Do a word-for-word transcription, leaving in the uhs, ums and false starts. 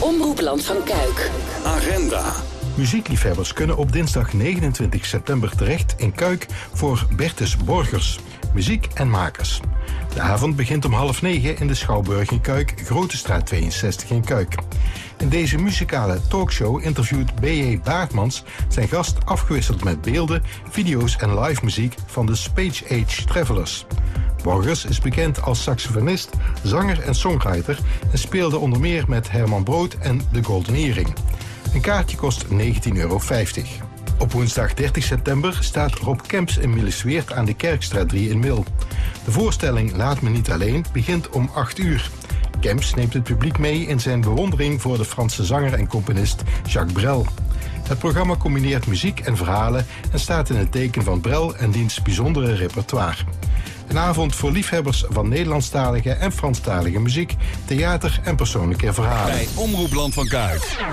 Omroep Land van Kuik. Agenda. Muziekliefhebbers kunnen op dinsdag negenentwintig september terecht in Kuik voor Bertus Borgers, muziek en makers. De avond begint om half negen in de Schouwburg in Kuik, Grote Straat tweeënzestig in Kuik. In deze muzikale talkshow interviewt B J Baartmans zijn gast afgewisseld met beelden, video's en live muziek van de Space Age Travelers. Borgers is bekend als saxofonist, zanger en songwriter en speelde onder meer met Herman Brood en de Golden Earring. Een kaartje kost negentien euro vijftig. Op woensdag dertig september staat Rob Kemps in Millesweert aan de Kerkstraat drie in Mil. De voorstelling Laat me niet alleen begint om acht uur. Kemps neemt het publiek mee in zijn bewondering voor de Franse zanger en componist Jacques Brel. Het programma combineert muziek en verhalen en staat in het teken van Brel en diens bijzondere repertoire. Een avond voor liefhebbers van Nederlandstalige en Franstalige muziek, theater en persoonlijke verhalen. Bij Omroep Land van Kuik.